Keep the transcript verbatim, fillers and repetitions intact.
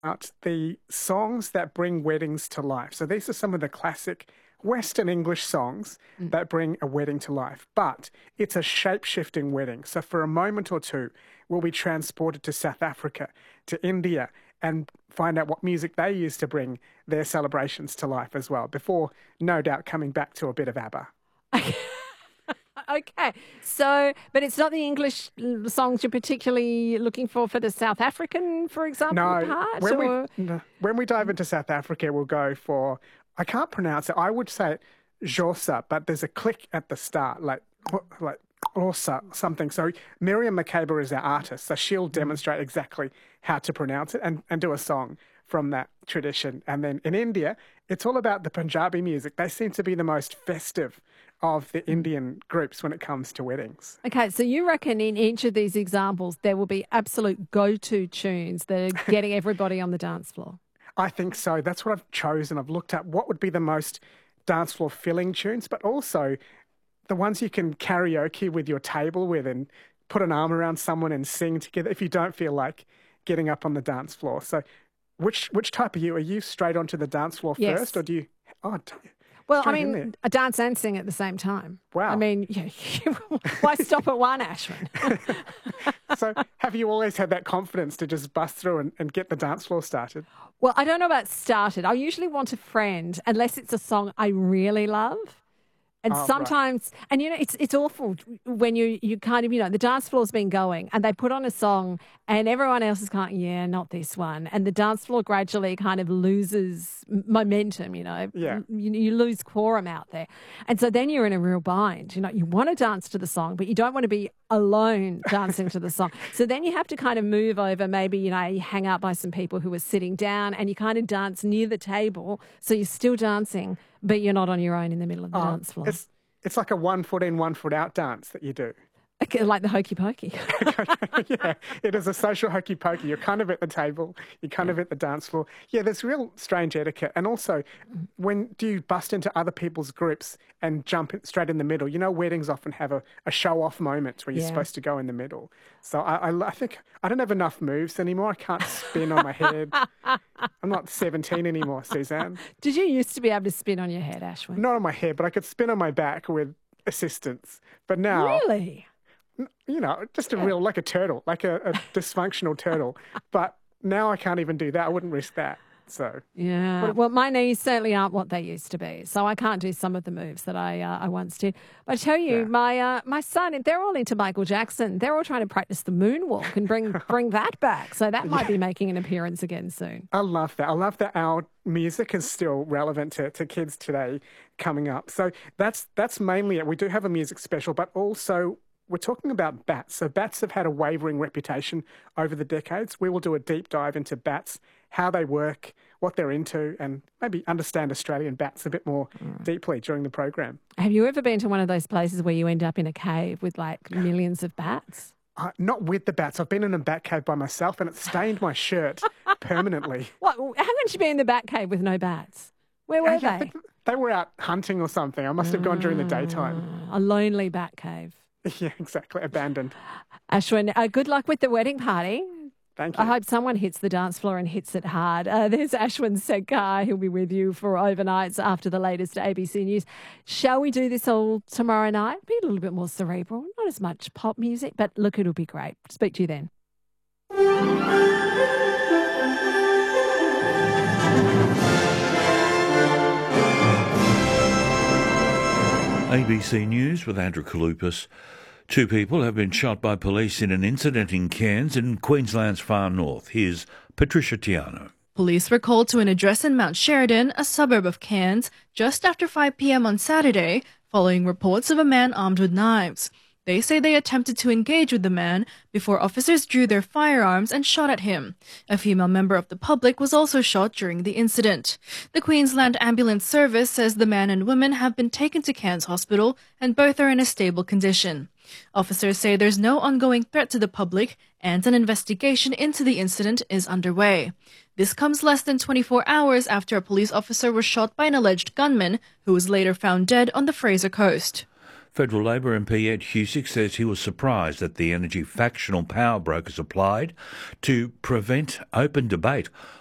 about the songs that bring weddings to life. So these are some of the classic Western English songs mm. that bring a wedding to life. But it's a shape-shifting wedding. So for a moment or two, we'll be transported to South Africa, to India, and find out what music they use to bring their celebrations to life as well, before no doubt coming back to a bit of ABBA. Okay, so, but it's not the English songs you're particularly looking for for the South African, for example, no, part? When, or? we, no, when we dive into South Africa, we'll go for, I can't pronounce it, I would say it Xhosa, but there's a click at the start, like, like Xhosa, something. So Miriam Makeba is our artist, so she'll demonstrate exactly how to pronounce it and, and do a song from that tradition. And then in India, it's all about the Punjabi music. They seem to be the most festive of the Indian groups when it comes to weddings. Okay, so you reckon in each of these examples there will be absolute go-to tunes that are getting everybody on the dance floor? I think so. That's what I've chosen. I've looked at what would be the most dance floor filling tunes, but also the ones you can karaoke with your table with and put an arm around someone and sing together if you don't feel like getting up on the dance floor. So which which type are you? Are you straight onto the dance floor yes. first, or do you... Oh, Well, I mean, a dance and sing at the same time. Wow. I mean, yeah, why stop at one, Ashwin? So have you always had that confidence to just bust through and, and get the dance floor started? Well, I don't know about started. I usually want a friend, unless it's a song I really love. And oh, sometimes, right. and you know, it's it's awful when you, you kind of, you know, the dance floor's been going and they put on a song and everyone else is kind of, yeah, not this one. And the dance floor gradually kind of loses momentum, you know. Yeah. You, you lose quorum out there. And so then you're in a real bind. You know, you want to dance to the song, but you don't want to be alone dancing to the song. So then you have to kind of move over, maybe, you know, you hang out by some people who are sitting down and you kind of dance near the table. So you're still dancing, but you're not on your own in the middle of the oh, dance floor. It's, it's like a one foot in, one foot out dance that you do. Okay, like the hokey pokey. Yeah, it is a social hokey pokey. You're kind of at the table, you're kind yeah. of at the dance floor. Yeah, there's real strange etiquette. And also, when do you bust into other people's groups and jump straight in the middle? You know, weddings often have a, a show-off moment where you're yeah. supposed to go in the middle. So I, I, I think I don't have enough moves anymore. I can't spin on my head. I'm not seventeen anymore, Suzanne. Did you used to be able to spin on your head, Ashwin? Not on my head, but I could spin on my back with assistance. But now... Really? You know, just a yeah. real, like a turtle, like a, a dysfunctional turtle. But now I can't even do that. I wouldn't risk that. So yeah. Well, well, my knees certainly aren't what they used to be, so I can't do some of the moves that I uh, I once did. But I tell you, yeah. my uh, my son, they're all into Michael Jackson. They're all trying to practice the moonwalk and bring bring that back. So that might yeah. be making an appearance again soon. I love that. I love that our music is still relevant to, to kids today coming up. So that's that's mainly it. We do have a music special, but also we're talking about bats. So bats have had a wavering reputation over the decades. We will do a deep dive into bats, how they work, what they're into, and maybe understand Australian bats a bit more mm. deeply during the program. Have you ever been to one of those places where you end up in a cave with like millions of bats? Uh, not with the bats. I've been in a bat cave by myself and it stained my shirt permanently. What? Haven't you been in the bat cave with no bats? Where were yeah, they? They were out hunting or something. I must have gone during the daytime. A lonely bat cave. Yeah, exactly. Abandoned. Ashwin, uh, good luck with the wedding party. Thank you. I hope someone hits the dance floor and hits it hard. Uh, there's Ashwin Segar. He'll be with you for overnights after the latest A B C News. Shall we do this all tomorrow night? Be a little bit more cerebral, not as much pop music, but look, it'll be great. Speak to you then. A B C News with Andrew Kalupas. Two people have been shot by police in an incident in Cairns in Queensland's far north. Here's Patricia Tiano. Police were called to an address in Mount Sheridan, a suburb of Cairns, just after five p.m. on Saturday, following reports of a man armed with knives. They say they attempted to engage with the man before officers drew their firearms and shot at him. A female member of the public was also shot during the incident. The Queensland Ambulance Service says the man and woman have been taken to Cairns Hospital and both are in a stable condition. Officers say there's no ongoing threat to the public and an investigation into the incident is underway. This comes less than twenty-four hours after a police officer was shot by an alleged gunman who was later found dead on the Fraser Coast. Federal Labor M P Ed Husick says he was surprised that the energy factional power brokers applied to prevent open debate